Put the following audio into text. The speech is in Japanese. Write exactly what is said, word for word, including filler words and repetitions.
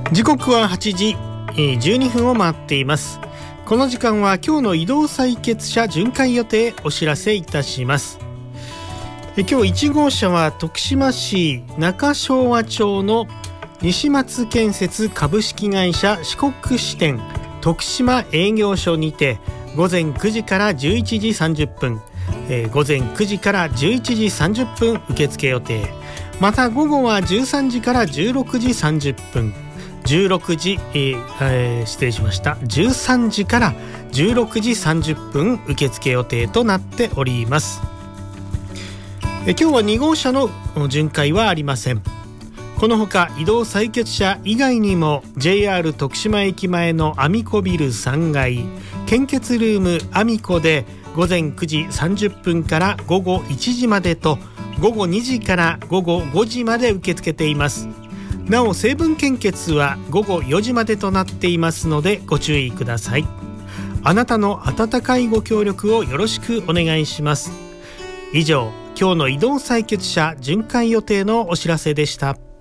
時刻ははちじじゅうにふんを回っています。この時間は今日の移動採血車巡回予定お知らせいたします。今日いち号車は徳島市中昭和町の西松建設株式会社四国支店徳島営業所にて午前くじからじゅういちじさんじゅっぷん、えー、午前くじからじゅういちじさんじゅっぷん受付予定。また午後はじゅうさんじからじゅうろくじさんじゅっぷん、じゅうろくじ、えーえー、失礼しましたじゅうさんじからじゅうろくじさんじゅっぷん受付予定となっております。え今日はに号車の巡回はありません。このほか移動採血車以外にも ジェイアール 徳島駅前のアミコビルさんがい献血ルームアミコで午前くじさんじゅっぷんから午後いちじまでと午後にじから午後ごじまで受け付けています。なお成分献血は午後よじまでとなっていますのでご注意ください。あなたの温かいご協力をよろしくお願いします。以上、今日の移動採血車巡回予定のお知らせでした。